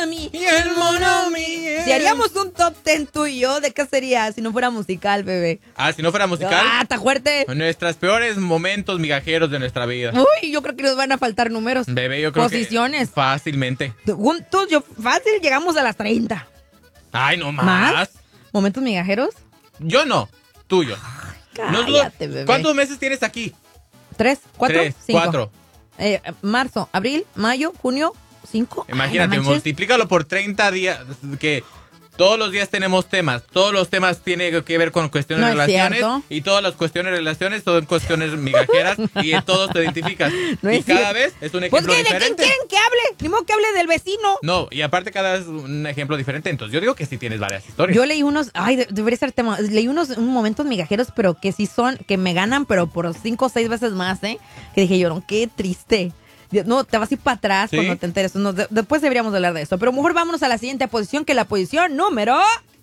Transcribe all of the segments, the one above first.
Mami y el mono Miguel. Si haríamos un top 10 tú y yo, ¿de qué sería si no fuera musical, bebé? Ah, si no fuera musical. Ah, está fuerte. Nuestros peores momentos migajeros de nuestra vida. Uy, yo creo que nos van a faltar números. Bebé, yo creo Posiciones. que fácilmente. Juntos, fácil, llegamos a las 30. Ay, no más. ¿Más? ¿Momentos migajeros? Yo no, tuyo. Cállate, bebé. ¿Cuántos meses tienes aquí? 3, 4, 3, 5. 4. Marzo, abril, mayo, junio, 5. Imagínate, multiplícalo por 30 días, que todos los días tenemos temas. Todos los temas tienen que ver con cuestiones de relaciones. Cierto. Y todas las cuestiones de relaciones son cuestiones migajeras y en todos te identificas. No y es cada cierto. vez es un Pues ejemplo que de quién diferente. quieren que hable. Ni modo que hable del vecino. No, y aparte cada vez un ejemplo diferente. Entonces yo digo que sí tienes varias historias. Yo leí unos, debería ser tema. Leí unos momentos migajeros, pero que sí son, que me ganan, pero por 5 o 6 veces más, ¿eh? Que dije yo, no, qué triste. No, te vas a ir para atrás ¿Sí? cuando te enteres. No, después deberíamos hablar de eso. Pero mejor vámonos a la siguiente posición, que la posición número...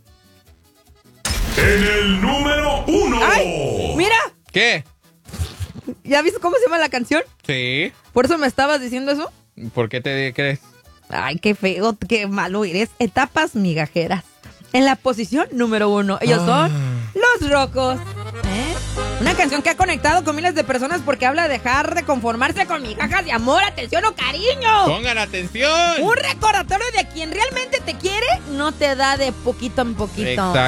En el número 1. ¡Ay! ¡Mira! ¿Qué? ¿Ya viste cómo se llama la canción? Sí. ¿Por eso me estabas diciendo eso? ¿Por qué te crees? Ay, qué feo, qué malo eres. Etapas migajeras. En la posición número 1. Ellos son Los Rocos. Una canción que ha conectado con miles de personas porque habla de dejar de conformarse con migajas de amor, atención o cariño. ¡Pongan atención! Un recordatorio de quien realmente te quiere no te da de poquito en poquito. Exactamente.